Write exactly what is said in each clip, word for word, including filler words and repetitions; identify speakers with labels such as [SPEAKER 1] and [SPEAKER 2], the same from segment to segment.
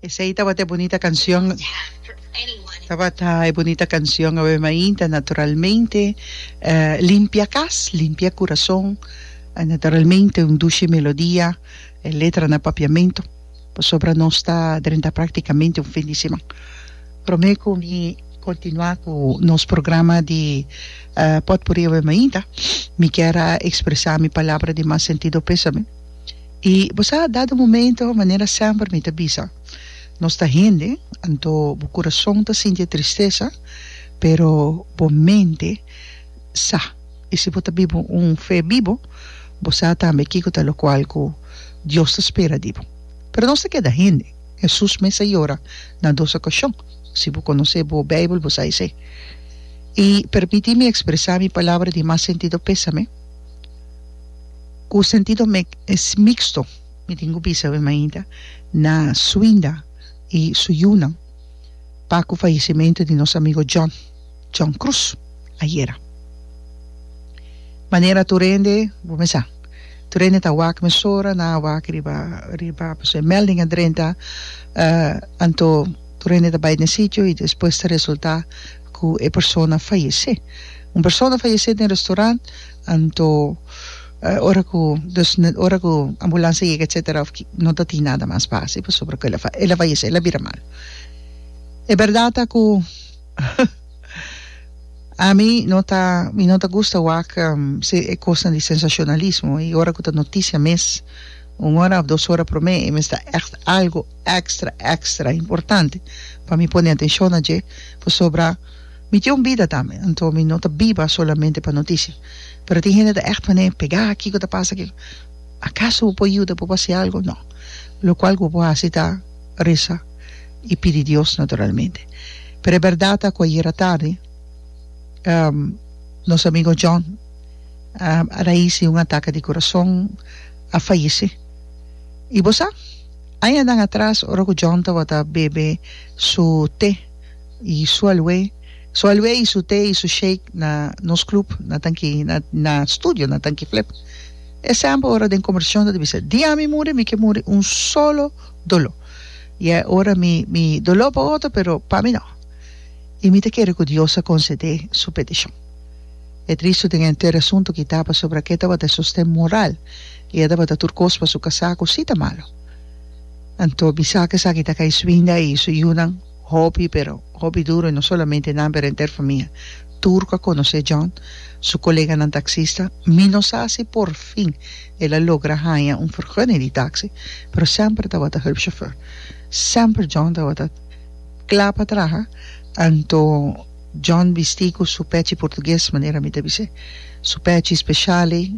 [SPEAKER 1] Esa ahí estaba de bonita canción. Estaba de bonita canción, Ave María, naturalmente. Uh, limpia cas, limpia corazón. Uh, naturalmente, un dulce melodía, uh, letra na papiamento. Pues sobra não está dentro praticamente um fim de semana. Prometo me continuar com o nosso programa de uh, Potpourri Ave Maria. Me quero expressar minha palavra de mais sentido pésame. E você a dado momento, maneira sempre me avisa. Nossa gente, então o coração está sentindo tristeza, pero a mente sa. E se você vive um fé vivo, você também kiko tal qual que Deus te espera vivo. Pero não se queda gente. Jesus me sayora na dosa ocasião. Se você conhece a Bíblia, você vai dizer. E permite-me expressar minha palavra de mais sentido pésame. O sentido me, é mixto, me tenho visto ainda, na suinda e suyuna para o falecimento de nosso amigo John, John Cruz, ayer. Maneira turende, vamos começar. Turende ta wak mesora na wak riba riba pues melding adrenta uh, anto turende ta bij een sitio e depois te resulta que a persona falece. Uma persona falece no restaurante anto uh, ora que dus ora que ambulância chega etcétera não tem nada mais fácil pues sobre que ela ela falece, ela vira mal. É verdade que a mim não tá, me não tá gusta o que um, se é coisa de sensacionalismo e agora que a notícia mês uma hora ou duas horas por mês me está echt algo extra extra importante para me pôr atenção a je sobre me tem uma vida também então me não tá viva solamente para notícia pero tem gente que echt mané pegar aqui que tá passa aqui acaso pode ajudar pode fazer algo não lo qual que pode fazer tá reza e pedir Deus naturalmente pero é verdade que ayer à tarde Um, nosso amigo John um, a raíz de um ataque de coração a falece e você aí andam atrás ora que John estava a beber su té e su aloe su aloe e su té e su shake na nos club na tanque na, na estúdio na tanque flip é sempre hora de conversão de dizer dia me morre me que morre um solo dolor e agora me me dolor para outro pero para mim não. E me te quero que Deus conceda sua petição. É triste ter inteiro assunto que estava sobre que estava de sustento moral e estava de turcos para seu casaco, se está malo. Então, me sabe que está cai swinda e isso ajuda hobby, pero hobby duro e não solamente na pero inteira família. Turco conhece John, seu colega não taxista, menos assim por fim ela logra ganhar um vergunning de táxi, pero sempre estava de hulpchauffeur. Sempre John estava de clapa atrás. Anto John vestico su pezzi português maneira me deve ser su pezzi speciale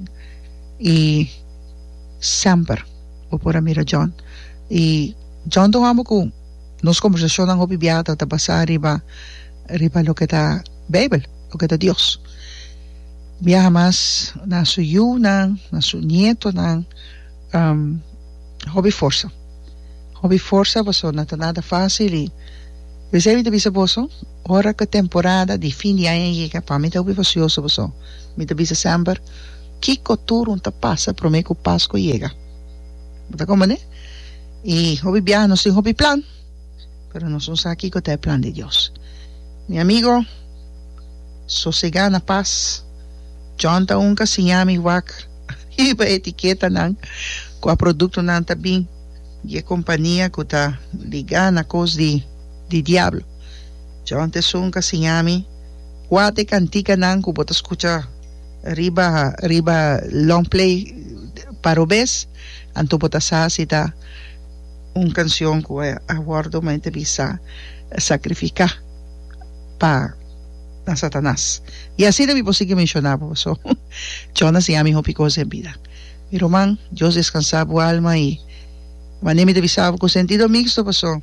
[SPEAKER 1] e sempre o por amira John e John do amo com nos conversação ang obibiata ta passar riba riba lo que ta Bible lo que ta Dios viaja mais na su yuna na su nieto na um, hobby força hobby força você não tá nada fácil e você me avisa você, hora que a temporada de fim de ano chega, para mim está bem facioso você. Me avisa sempre, que cultura não passa para mim que o Páscoa chega. Tá como né? E hobby viaja, não tem hobby plan, pero não somos aqui que tem plan de Deus. Meu amigo, sossegado na paz, John tá um casinhame wak, e a etiqueta não, com a produto não tá bem, e a companhia que tá ligada na coisa de de diablo. Yo antes un casinami, guate cantica nan que bota escucha riba riba long play para obes, anto bota sasita un canción que aguardo mente visa sacrificar para a Satanás. Y así de mi posible mencionaba, so, yo nací a mi hopi cosa en vida. Mi román, Dios descansaba su alma y mané me visaba con sentido mixto, pasó.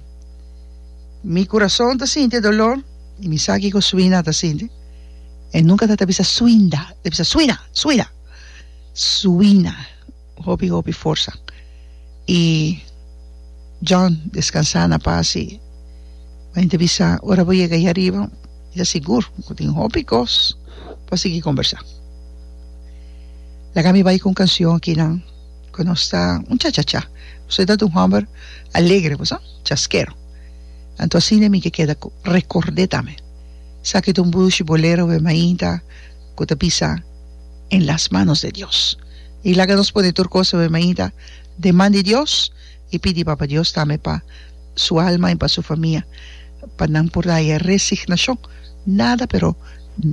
[SPEAKER 1] Mi coração está sentindo dolor e mi saque com suina está sentindo. E nunca está bisa suinda, está bisa suina, suina, suina, hopi hopi força. E John descansar na paz e a gente bisa, ora vou chegar aí arriba, e seguro, que tem hopi cos para seguir conversar. La Gami vai com canção aqui não, cuando está un cha-cha-cha. Usted da un hombre alegre, pues, ¿no? Chasquero. Entonces, así de mí que queda, recordétame. Saque un bush bolero de maíta, que te pisa en las manos de Dios. Y la que nos pone turcosa de maíta, demande Dios y pide papá Dios, dame para su alma y para su familia. Para no por la resignación, nada, pero